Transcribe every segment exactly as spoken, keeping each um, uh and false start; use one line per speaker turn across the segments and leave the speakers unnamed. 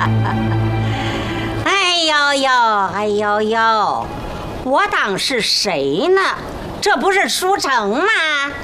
哎呦呦，哎呦呦，我当是谁呢？这不是书城吗？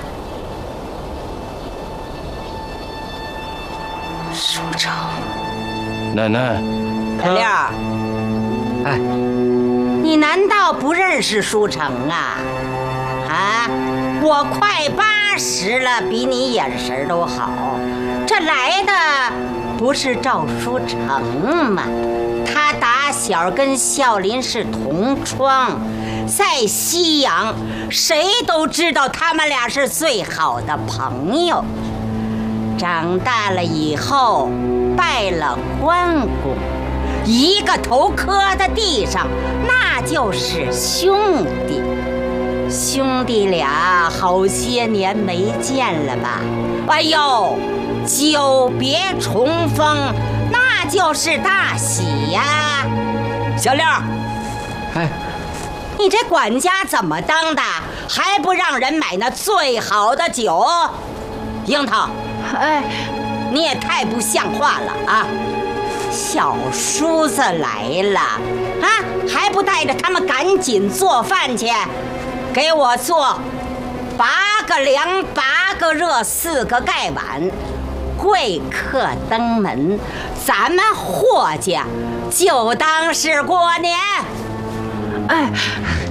书城，
奶奶，
小六儿，
哎，
你难道不认识书城啊？啊，我快八十了，比你眼神都好。这来的不是赵书成吗？他打小跟孝林是同窗，在西洋谁都知道他们俩是最好的朋友。长大了以后拜了关公，一个头磕在地上，那就是兄弟。兄弟俩好些年没见了吧？哎呦，久别重逢，那就是大喜呀！小六，
哎，
你这管家怎么当的？还不让人买那最好的酒？樱桃，
哎，
你也太不像话了啊！小叔子来了啊，还不带着他们赶紧做饭去？给我做八个凉，八个热，四个盖碗。贵客登门，咱们霍家就当是过年。
哎。